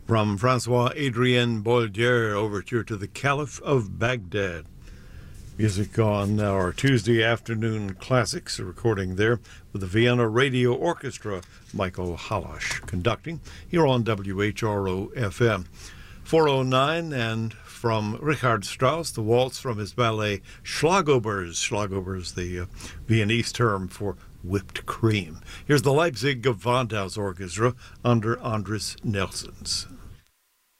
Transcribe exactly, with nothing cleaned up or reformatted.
From Francois-Adrien Boieldieu, overture to the Caliph of Baghdad. Music on our Tuesday afternoon classics, a recording there with the Vienna Radio Orchestra, Michael Halash conducting, here on W H R O F M. four oh nine, and from Richard Strauss, the waltz from his ballet Schlagobers. Schlagobers, the uh, Viennese term for whipped cream. Here's the Leipzig Gewandhaus Orchestra under Andris Nelsons.